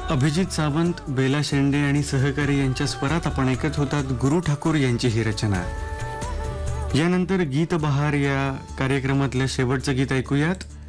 अभिजित सावंत, बेला शेंडे आणि सहकारी यांच्या स्वरात आपण ऐकत होतात गुरु ठाकूर यांची ही रचना. यानंतर गीत बहार या कार्यक्रमातलं शेवटचं गीत ऐकूयात.